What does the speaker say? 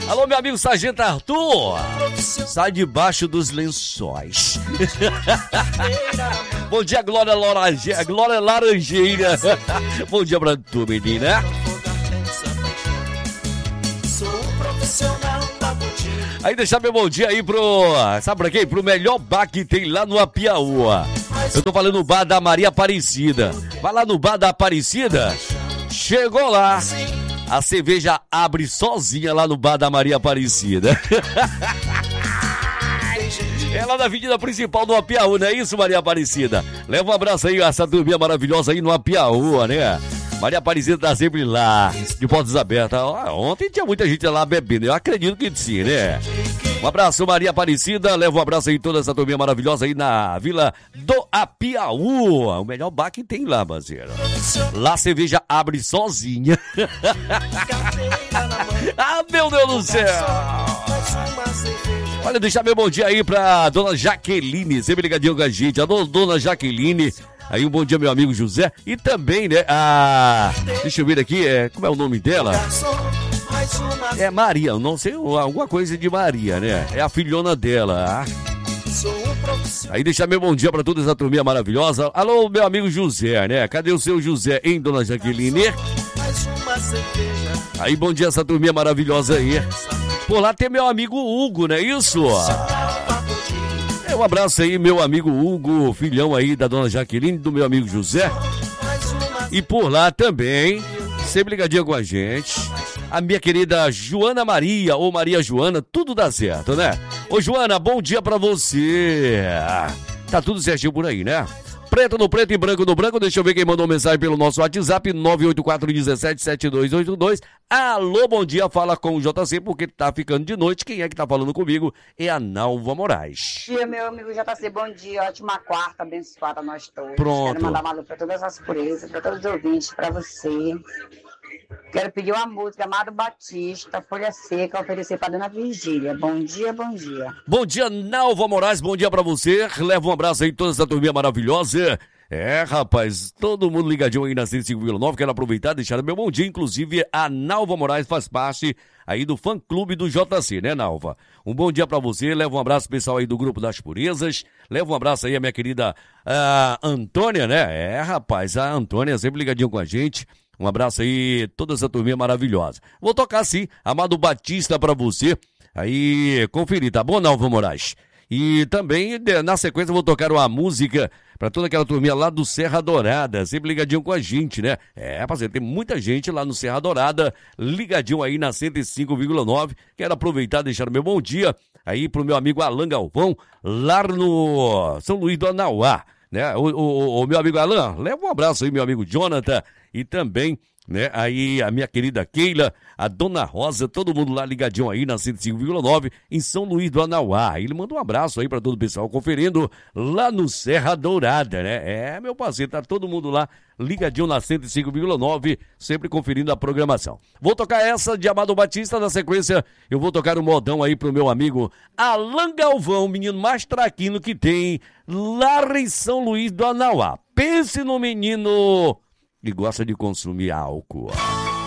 Alô, meu amigo Sargento Arthur. Sai debaixo dos lençóis. Bom dia, Glória Laranjeira. Bom dia pra tu, menina. Aí deixar meu bom dia aí pro... Sabe pra quem? Pro melhor bar que tem lá no Apiaú. Eu tô falando no bar da Maria Aparecida. Vai lá no bar da Aparecida. Chegou lá. A cerveja abre sozinha lá no bar da Maria Aparecida. É lá na avenida principal do Apiaú, não é isso, Maria Aparecida? Leva um abraço aí, essa turminha maravilhosa aí no Apiaú, né? Maria Aparecida tá sempre lá, de portas abertas. Ontem tinha muita gente lá bebendo, eu acredito que sim, né? Um abraço, Maria Aparecida. Leva um abraço aí toda essa turminha maravilhosa aí na Vila do Apiaú. O melhor bar que tem lá, parceiro. Lá a cerveja abre sozinha. Ah, meu Deus do céu! Olha, deixar meu bom dia aí pra dona Jaqueline, sempre ligadinho com a gente. A dona Jaqueline. Aí um bom dia, meu amigo José. E também, né, deixa eu ver aqui, como é o nome dela? É Maria, não sei, alguma coisa de Maria, né? É a filhona dela. Aí deixar meu bom dia pra toda essa turminha maravilhosa. Alô, meu amigo José, né? Cadê o seu José, hein, dona Jaqueline? Aí, bom dia essa turminha maravilhosa aí. Por lá tem meu amigo Hugo, não é isso? Um abraço aí, meu amigo Hugo, filhão aí da dona Jaqueline, do meu amigo José. E por lá também, sempre ligadinha com a gente, a minha querida Joana Maria, ou Maria Joana, tudo dá certo, né? Ô Joana, bom dia pra você. Tá tudo certinho por aí, né? Preto no preto e branco no branco. Deixa eu ver quem mandou mensagem pelo nosso WhatsApp, 984177282. Alô, bom dia, fala com o JC, porque tá ficando de noite. Quem é que tá falando comigo? É a Nalva Moraes. Bom dia, meu amigo JC, bom dia, ótima quarta, abençoada a nós todos. Pronto. Quero mandar uma luz pra todas as purezas, pra todos os ouvintes, pra você. Quero pedir uma música, Amado Batista, Folha Seca, oferecer pra dona Virgília. Bom dia, bom dia. Bom dia, Nalva Moraes, bom dia pra você. Leva um abraço aí, toda essa turminha maravilhosa. Rapaz, todo mundo ligadinho aí na 105,9. Quero aproveitar e deixar meu bom dia. Inclusive, a Nalva Moraes faz parte aí do fã-clube do JC, né, Nalva? Um bom dia pra você. Leva um abraço pessoal aí do Grupo das Purezas. Leva um abraço aí a minha querida Antônia, né? Rapaz, a Antônia sempre ligadinho com a gente. Um abraço aí, toda essa turminha maravilhosa. Vou tocar sim, Amado Batista pra você. Aí, conferir, tá bom, Nalva Moraes? E também, na sequência, vou tocar uma música pra toda aquela turminha lá do Serra Dourada, sempre ligadinho com a gente, né? Parceiro, tem muita gente lá no Serra Dourada, ligadinho aí na 105,9. Quero aproveitar e deixar o meu bom dia aí pro meu amigo Alan Galvão, lá no São Luís do Anauá, né? O meu amigo Alan, leva um abraço aí, meu amigo Jonathan, e também, né, aí a minha querida Keila, a Dona Rosa, todo mundo lá ligadinho aí na 105,9 em São Luís do Anauá. Ele manda um abraço aí pra todo o pessoal conferindo lá no Serra Dourada, né? Meu parceiro, tá todo mundo lá ligadinho na 105,9, sempre conferindo a programação. Vou tocar essa de Amado Batista, na sequência eu vou tocar um modão aí pro meu amigo Alan Galvão, menino mais traquino que tem lá em São Luís do Anauá. Pense no menino que gosta de consumir álcool.